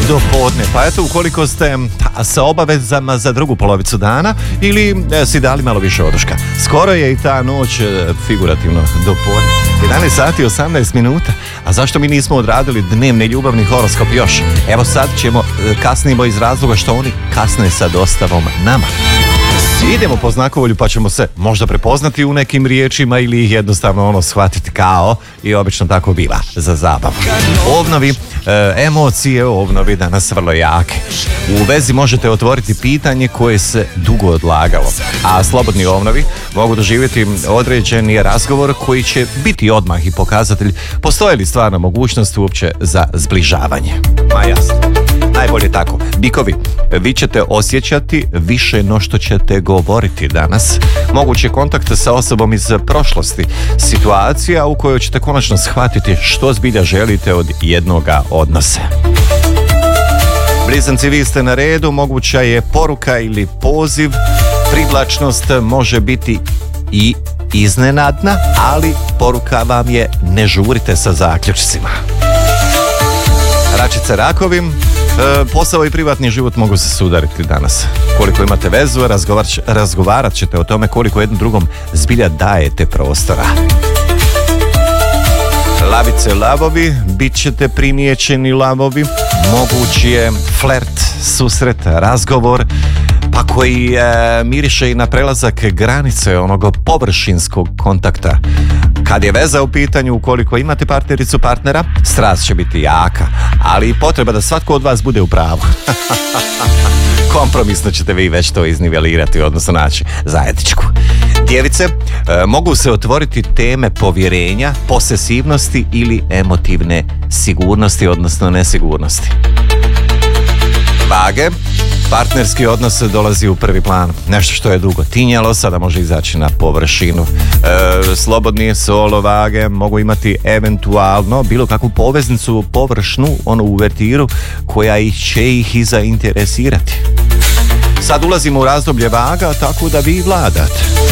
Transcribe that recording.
do podne. Pa eto, ukoliko ste sa obavezama za drugu polovicu dana ili si dali malo više oduška. Skoro je i ta noć figurativno do podne. 11 sati 18 minuta. A zašto mi nismo odradili dnevni ljubavni horoskop još? Evo sad kasnimo iz razloga što oni kasne sa dostavom nama. Idemo po znakovolju pa ćemo se možda prepoznati u nekim riječima ili ih jednostavno shvatiti kao i obično tako biva za zabavu. Ovnovi, emocije ovnovi danas vrlo jake. U vezi možete otvoriti pitanje koje se dugo odlagalo, a slobodni ovnovi mogu doživjeti određeni razgovor koji će biti odmah i pokazatelj postoje li stvarna mogućnost uopće za zbližavanje. Ma jasno. Najbolje tako. Bikovi, vi ćete osjećati više no što ćete govoriti danas. Moguće kontakte sa osobom iz prošlosti. Situacija u kojoj ćete konačno shvatiti što zbilja želite od jednoga odnosa. Blizanci, vi ste na redu. Moguća je poruka ili poziv. Privlačnost može biti i iznenadna, ali poruka vam je ne žurite sa zaključcima. Račice, rakovi, posao i privatni život mogu se sudariti danas. Koliko imate vezu, razgovarat ćete o tome koliko jednom drugom zbilja dajete prostora. Lavice, lavovi, bit ćete primijećeni lavovi. Mogući je flert, susret, razgovor, pa koji miriše i na prelazak granice onog površinskog kontakta. Kad je veza u pitanju, ukoliko imate partnericu, partnera, strast će biti jaka, ali i potreba da svatko od vas bude u pravu. Kompromisno ćete vi već to iznivelirati, odnosno naći zajedničku. Djevice, mogu se otvoriti teme povjerenja, posesivnosti ili emotivne sigurnosti, odnosno nesigurnosti. Vage, partnerski odnos dolazi u prvi plan. Nešto što je dugo tinjalo sada može izaći na površinu. Slobodni solo vage mogu imati eventualno bilo kakvu poveznicu, površnu, onu uvertiru koja će ih i zainteresirati. Sad ulazimo u razdoblje vaga, tako da vi vladate.